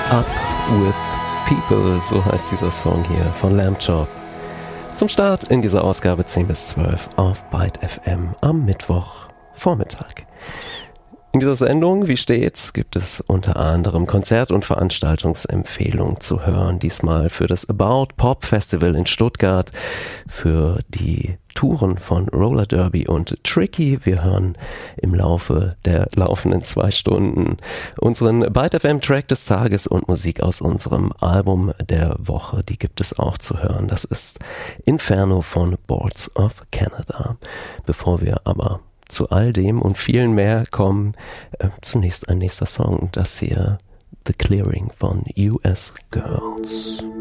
Up with People, so heißt dieser Song hier von Lamb Chop. Zum Start in dieser Ausgabe 10 bis 12 auf Byte FM am Mittwochvormittag. In dieser Sendung, wie stets, gibt es unter anderem Konzert- und Veranstaltungsempfehlungen zu hören. Diesmal für das About Pop Festival in Stuttgart, für die Touren von Roller Derby und Tricky. Wir hören im Laufe der laufenden 2 Stunden unseren Byte FM Track des Tages und Musik aus unserem Album der Woche. Die gibt es auch zu hören. Das ist Inferno von Boards of Canada. Bevor wir aber zu all dem und vielen mehr kommen, zunächst ein nächster Song. Das hier, The Clearing von US Girls.